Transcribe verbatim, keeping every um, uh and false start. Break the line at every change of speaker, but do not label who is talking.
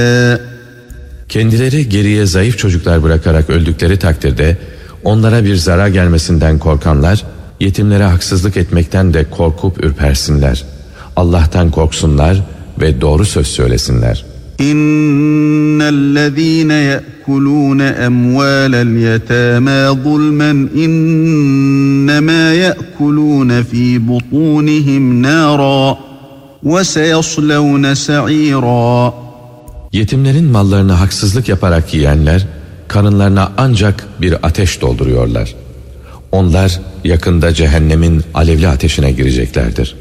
Kendileri geriye zayıf çocuklar bırakarak öldükleri takdirde onlara bir zarar gelmesinden korkanlar yetimlere haksızlık etmekten de korkup ürpersinler. Allah'tan korksunlar ve doğru söz söylesinler.
İnnellezîne ye'kulûne emvâlel yetâmâ zulmen innemâ ye'kulûne fî butûnihim nârâ ve seyaslevne sa'îrâ.
Yetimlerin mallarını haksızlık yaparak yiyenler karınlarına ancak bir ateş dolduruyorlar. Onlar yakında cehennemin alevli ateşine gireceklerdir.